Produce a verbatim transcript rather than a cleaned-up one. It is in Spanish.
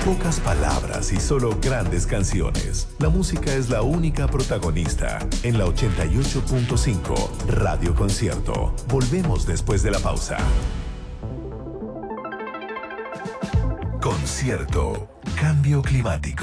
Pocas palabras y solo grandes canciones. La música es la única protagonista en la ochenta y ocho punto cinco Radio Concierto. Volvemos después de la pausa. Concierto. Cambio climático.